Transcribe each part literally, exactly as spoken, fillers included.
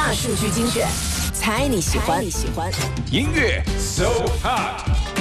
大数据精选，猜你喜欢。你喜欢音乐 So Hot。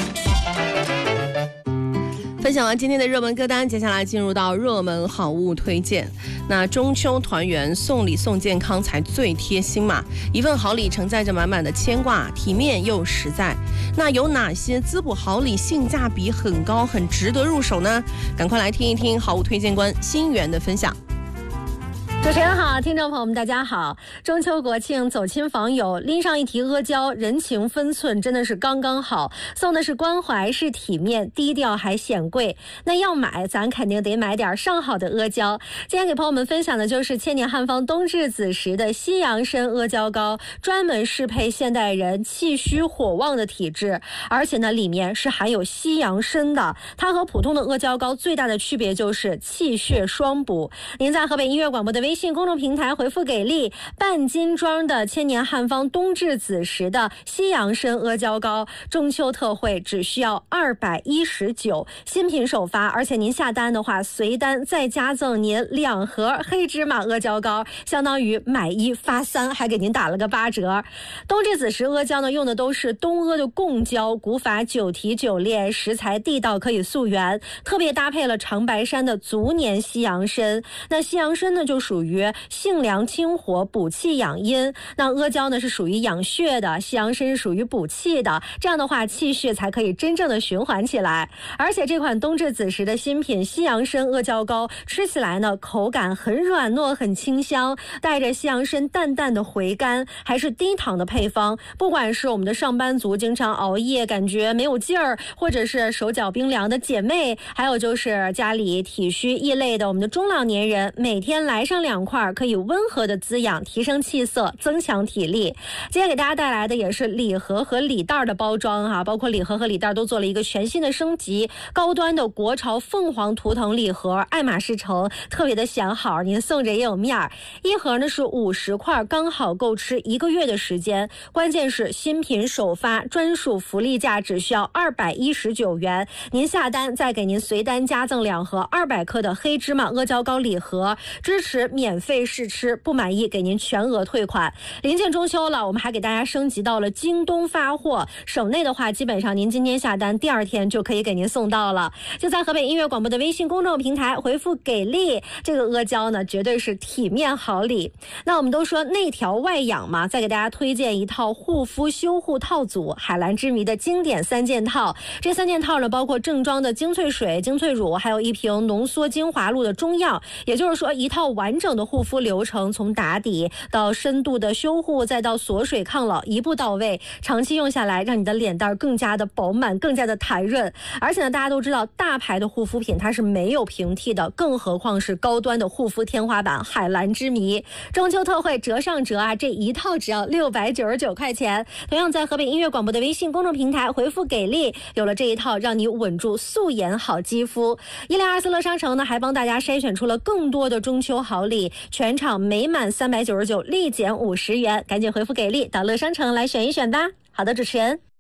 分享完今天的热门歌单，接下来进入到热门好物推荐。那中秋团圆，送礼送健康才最贴心嘛！一份好礼承载着满满的牵挂，体面又实在。那有哪些滋补好礼性价比很高，很值得入手呢？赶快来听一听好物推荐官新源的分享。 主持人好，听众朋友们大家好。中秋国庆走亲访友，拎上一提阿胶，人情分寸真的是刚刚好，送的是关怀，是体面，低调还显贵。那要买咱肯定得买点上好的阿胶。今天给朋友们分享的就是千年汉方冬至子时的西洋参阿胶膏，专门适配现代人气虚火旺的体质，而且呢里面是含有西洋参的。它和普通的阿胶膏最大的区别就是气血双补。您在河北音乐广播的微微信公众平台回复给力，半斤装的千年汉方冬至子时的西洋参阿胶膏，中秋特惠只需要二百一十九，新品首发，而且您下单的话，随单再加赠您两盒黑芝麻阿胶膏，相当于买一发三，还给您打了个八折。冬至子时阿胶呢，用的都是东阿的贡胶，古法九提九炼，食材地道，可以溯源，特别搭配了长白山的足年西洋参。那西洋参呢，就属于于性凉清火，补气养阴。那阿胶呢是属于养血的，西洋参是属于补气的，这样的话气血才可以真正的循环起来。而且这款冬至子时的新品西洋参阿胶膏，吃起来呢口感很软糯，很清香，带着西洋参淡淡的回甘，还是低糖的配方。不管是我们的上班族经常熬夜感觉没有劲儿，或者是手脚冰凉的姐妹，还有就是家里体虚易累的我们的中老年人，每天来上两块可以温和的滋养，提升气色，增强体力。今天给大家带来的也是礼盒和礼袋的包装哈，包括礼盒和礼袋都做了一个全新的升级，高端的国潮凤凰图腾礼盒，爱马仕城，特别的显好，您送着也有面儿。一盒呢是五十块，刚好够吃一个月的时间。关键是新品首发，专属福利价只需要二百一十九元，您下单再给您随单加赠两盒二百克的黑芝麻阿胶膏礼盒，支持免费试吃，不满意给您全额退款。临近中秋了，我们还给大家升级到了京东发货，省内的话基本上您今天下单，第二天就可以给您送到了。就在河北音乐广播的微信公众平台回复给力，这个阿胶呢绝对是体面好礼。那我们都说内调外养嘛，再给大家推荐一套护肤修护套组，海蓝之谜的经典三件套。这三件套呢包括正装的精粹水、精粹乳，还有一瓶浓缩精华露的中药，也就是说一套完整的护肤流程，从打底到深度的修护，再到锁水抗老，一步到位，长期用下来让你的脸蛋更加的饱满，更加的弹润。而且呢大家都知道大牌的护肤品它是没有平替的，更何况是高端的护肤天花板海蓝之谜。中秋特惠折上折啊，这一套只要六百九十九块钱。同样在河北音乐广播的微信公众平台回复给力，有了这一套让你稳住素颜好肌肤。一零二四乐商城呢还帮大家筛选出了更多的中秋好礼，全场每满三百九十九立减五十元，赶紧回复给力到乐商城来选一选吧。好的，主持人。